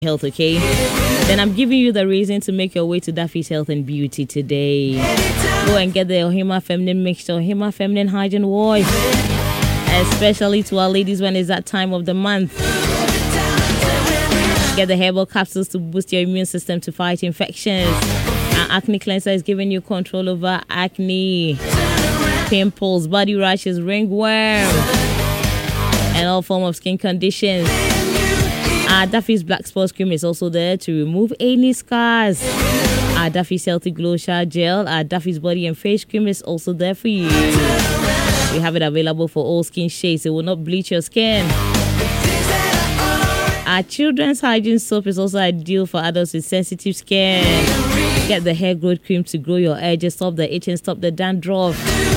health, okay? Then I'm giving you the reason to make your way to Daffy's Health and Beauty today. Go and get the Ohima Feminine Mixture, Ohima Feminine Hygiene Wash, especially to our ladies when it's that time of the month. Get the herbal capsules to boost your immune system to fight infections. Our acne cleanser is giving you control over acne, pimples, body rashes, ringworm, and all forms of skin conditions. Our Daffy's Black Sports Cream is also there to remove any scars. Our Daffy's Healthy Glow Shower Gel, our Daffy's Body and Face Cream is also there for you. We have it available for all skin shades. It will not bleach your skin. Our Children's Hygiene Soap is also ideal for adults with sensitive skin. Get the hair growth cream to grow your edges, stop the itching, stop the dandruff.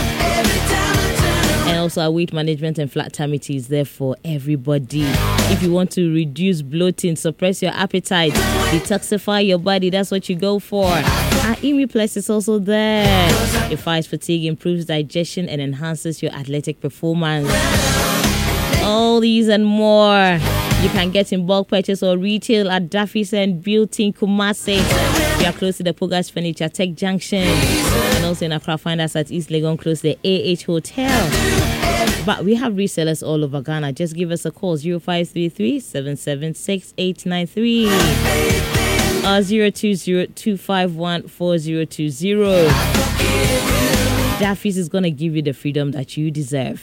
And also our weight management and flat tummy tea is there for everybody. If you want to reduce bloating, suppress your appetite, detoxify your body, that's what you go for. Our Imi Plus is also there. It fights fatigue, improves digestion, and enhances your athletic performance. All these and more you can get in bulk purchase or retail at Daffy's and Beauty in Kumasi. We are close to the Pogas Furniture Tech Junction, and also in Accra. Find us at East Legon, close to the AH Hotel. But we have resellers all over Ghana. Just give us a call, 0533 776 893 or 020 251 4020. Daffy's is going to give you the freedom that you deserve.